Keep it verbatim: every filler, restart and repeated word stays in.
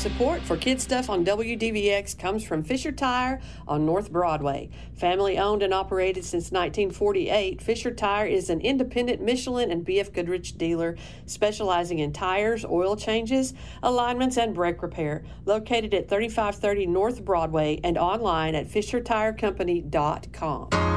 Support for Kid Stuff on W D V X comes from Fisher Tire on North Broadway. Family owned and operated since nineteen forty-eight, Fisher Tire is an independent Michelin and B F Goodrich dealer specializing in tires, oil changes, alignments, and brake repair. Located at thirty-five thirty North Broadway and online at fisher tire company dot com.